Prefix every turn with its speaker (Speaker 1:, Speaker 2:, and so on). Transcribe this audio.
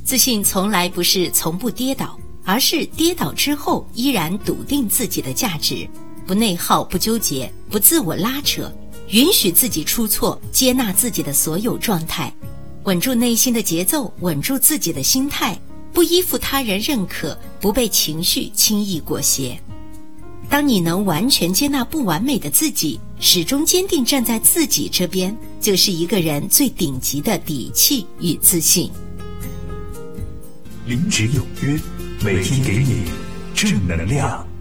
Speaker 1: 自信从来不是从不跌倒，而是跌倒之后依然笃定自己的价值，不内耗，不纠结，不自我拉扯，允许自己出错，接纳自己的所有状态，稳住内心的节奏，稳住自己的心态，不依附他人认可，不被情绪轻易裹挟。当你能完全接纳不完美的自己，始终坚定站在自己这边，就是一个人最顶级的底气与自信。
Speaker 2: 零值有约，每天给你正能量。